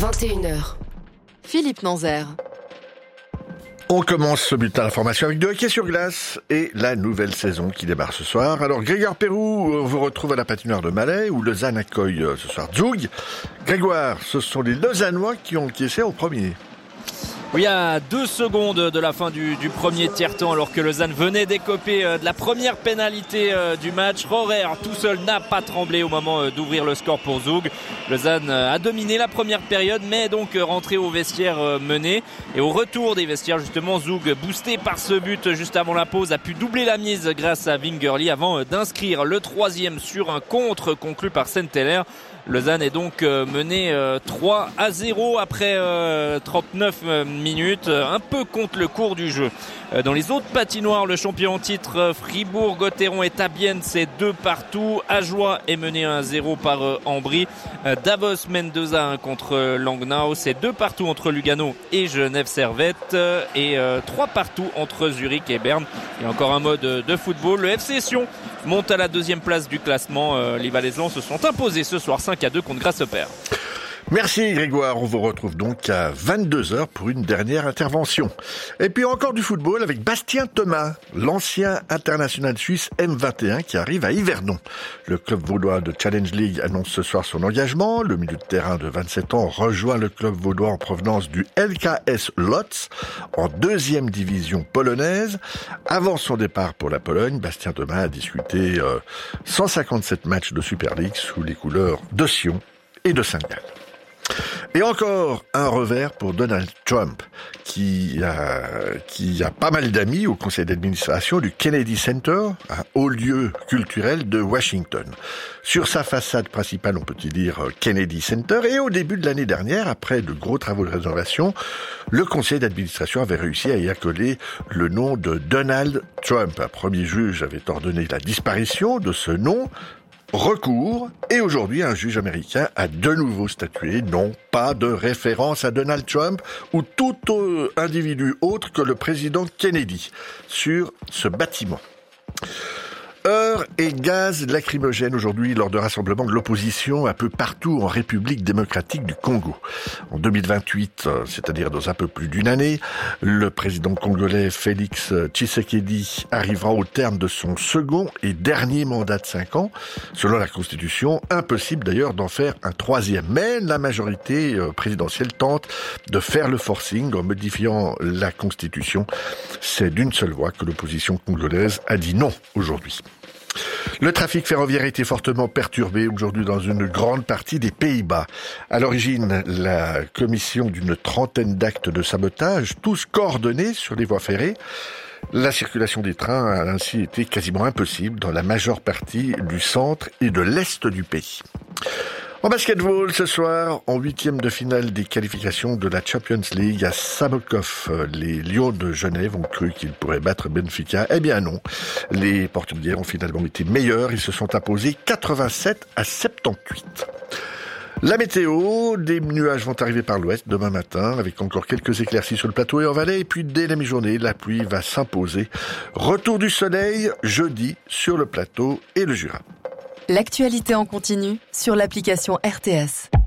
21h. Philippe Nanzer. On commence ce bulletin d'information avec du hockey sur glace et la nouvelle saison qui démarre ce soir. Alors Grégoire Pérou, on vous retrouve à la patinoire de Malais où Lausanne accueille ce soir Zug. Grégoire, ce sont les Lausannois qui ont encaissé au premier. Oui, à 2 secondes de la fin du premier tiers-temps, alors que Lausanne venait d'écoper de la première pénalité du match. Rohrer, tout seul, n'a pas tremblé au moment d'ouvrir le score pour Zug. Lausanne a dominé la première période, mais donc rentré au vestiaire mené. Et au retour des vestiaires, justement, Zug, boosté par ce but juste avant la pause, a pu doubler la mise grâce à Wingerli avant d'inscrire le troisième sur un contre conclu par Saint-Hilaire. Lausanne est donc mené 3-0 après 39 minutes, un peu contre le cours du jeu. Dans les autres patinoires, le champion en titre Fribourg-Gotteron est à Bienne, c'est 2-2. Ajoie est mené 1-0 par Ambry. Davos mène 2-1 contre Langnau, c'est 2-2 entre Lugano et Genève-Servette et 3-3 entre Zurich et Berne. Et encore un mode de football. Le FC Sion monte à la deuxième place du classement. Les Valaisans se sont imposés ce soir 5-2 contre Grasshopper. Merci Grégoire, on vous retrouve donc à 22h pour une dernière intervention. Et puis encore du football avec Bastien Thomas, l'ancien international suisse M21 qui arrive à Yvernon. Le club vaudois de Challenge League annonce ce soir son engagement. Le milieu de terrain de 27 ans rejoint le club vaudois en provenance du LKS Lodz en 2e division polonaise. Avant son départ pour la Pologne, Bastien Thomas a disputé 157 matchs de Super League sous les couleurs de Sion et de Saint-Gall. Et encore un revers pour Donald Trump, qui a pas mal d'amis au conseil d'administration du Kennedy Center, un haut lieu culturel de Washington. Sur sa façade principale, on peut y lire Kennedy Center, et au début de l'année dernière, après de gros travaux de rénovation, le conseil d'administration avait réussi à y accoler le nom de Donald Trump. Un premier juge avait ordonné la disparition de ce nom. Recours, et aujourd'hui un juge américain a de nouveau statué, non, pas de référence à Donald Trump ou tout individu autre que le président Kennedy sur ce bâtiment. Heurts et gaz lacrymogènes aujourd'hui lors de rassemblements de l'opposition un peu partout en République démocratique du Congo. En 2028, c'est-à-dire dans un peu plus d'une année, le président congolais Félix Tshisekedi arrivera au terme de son second et dernier mandat de 5 ans. Selon la Constitution, impossible d'ailleurs d'en faire un troisième. Mais la majorité présidentielle tente de faire le forcing en modifiant la Constitution. C'est d'une seule voix que l'opposition congolaise a dit non aujourd'hui. Le trafic ferroviaire a été fortement perturbé aujourd'hui dans une grande partie des Pays-Bas. À l'origine, la commission d'une trentaine d'actes de sabotage, tous coordonnés sur les voies ferrées. La circulation des trains a ainsi été quasiment impossible dans la majeure partie du centre et de l'est du pays. En basketball, ce soir, en 8e de finale des qualifications de la Champions League à Sabokov, les Lions de Genève ont cru qu'ils pourraient battre Benfica. Eh bien non, les Portugais ont finalement été meilleurs, ils se sont imposés 87-78. La météo, des nuages vont arriver par l'ouest demain matin, avec encore quelques éclaircies sur le plateau et en vallée, et puis dès la mi-journée, la pluie va s'imposer. Retour du soleil jeudi sur le plateau et le Jura. L'actualité en continu sur l'application RTS.